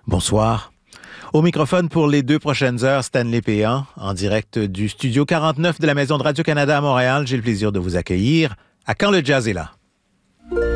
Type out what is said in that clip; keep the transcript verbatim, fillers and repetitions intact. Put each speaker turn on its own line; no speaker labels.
Bonsoir. Au microphone pour les deux prochaines heures, Stanley Péan, en direct du studio quarante-neuf de la Maison de Radio-Canada à Montréal. J'ai le plaisir de vous accueillir à Quand le jazz est là.